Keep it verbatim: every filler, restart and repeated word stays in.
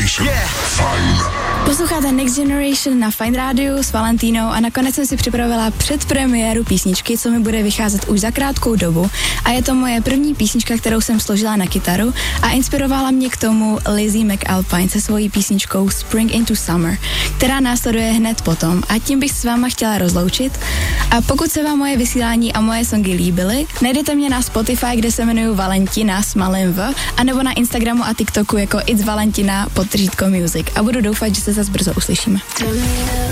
Generation. Yeah. Fajn. Posloucháte Next Generation na Fajn rádiu s Valentínou a nakonec jsem si připravila předpremiéru písničky, co mi bude vycházet už za krátkou dobu. A je to moje první písnička, kterou jsem složila na kytaru a inspirovala mě k tomu Lizzie McAlpine se svojí písničkou Spring into Summer, která následuje hned potom. A tím bych s váma chtěla rozloučit. A pokud se vám moje vysílání a moje songy líbily, najdete mě na Spotify, kde se jmenuji Valentina s malým V, anebo na Instagramu a TikToku jako It's Valentina podtržítko Music. A budu doufat, že se zase brzo uslyšíme.